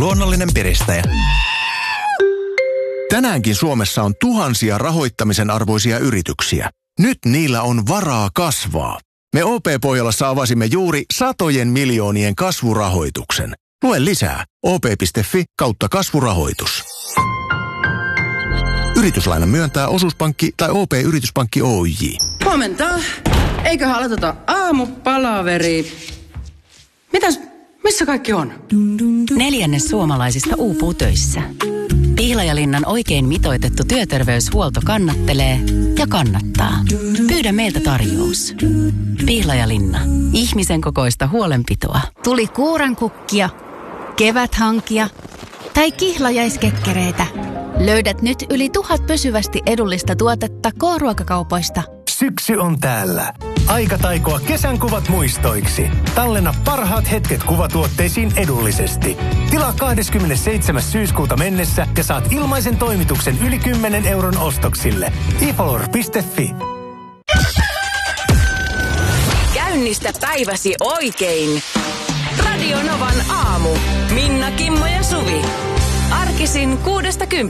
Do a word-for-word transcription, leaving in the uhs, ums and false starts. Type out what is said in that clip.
luonnollinen piristäjä. Tänäänkin Suomessa on tuhansia rahoittamisen arvoisia yrityksiä. Nyt niillä on varaa kasvaa. Me O P-Pohjolassa avasimme juuri satojen miljoonien kasvurahoituksen. Lue lisää o p piste f i kautta kasvurahoitus. Yrityslainan myöntää Osuuspankki tai O P-Yrityspankki O J. Huomenta. Eiköhän aloiteta aamupalaveri. Mitäs, missä kaikki on? Neljännes suomalaisista uupuu töissä. Pihlajalinnan oikein mitoitettu työterveyshuolto kannattelee ja kannattaa. Pyydä meiltä tarjous. Pihlajalinna. Ihmisen kokoista huolenpitoa. Tuli kuurankukkia, keväthankia tai kihlajaiskekkereitä. Löydät nyt yli tuhat pysyvästi edullista tuotetta K-ruokakaupoista. Syksy on täällä. Aika taikoa kesän kuvat muistoiksi. Tallenna parhaat hetket kuvatuotteisiin edullisesti. Tilaa kahdeskymmenesseitsemäs syyskuuta mennessä ja saat ilmaisen toimituksen yli kymmenen euron ostoksille. i folor piste f i. Käynnistä päiväsi oikein. Radio Novan aamu. Minna, Kimmo ja Suvi. Arkisin kuudesta kymppiin.